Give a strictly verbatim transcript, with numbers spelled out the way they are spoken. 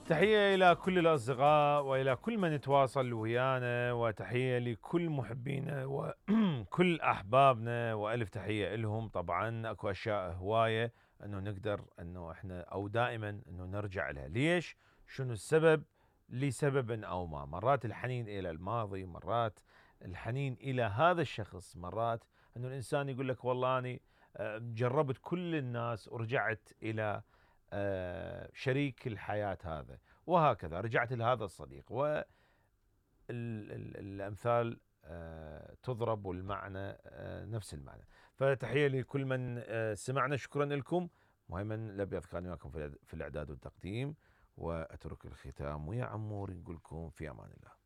تحية إلى كل الأصدقاء وإلى كل من يتواصل ويانا، وتحية لكل محبينا وكل أحبابنا، وألف تحية لهم. طبعا أكو أشياء هواية أنه نقدر أنه إحنا أو دائما أنه نرجع لها. ليش؟ شنو السبب؟ لسبب أو ما. مرات الحنين إلى الماضي، مرات الحنين إلى هذا الشخص، مرات أنه الإنسان يقول لك والله أنا آه، جربت كل الناس ورجعت إلى آه، شريك الحياة هذا، وهكذا رجعت لهذا الصديق، والأمثال تضرب والمعنى آه، نفس المعنى. فتحية لكل من آه، سمعنا، شكرا لكم. مهيمن الأبيض كان وياكم في الإعداد والتقديم، وأترك الختام ويا عمور نقول لكم في أمان الله.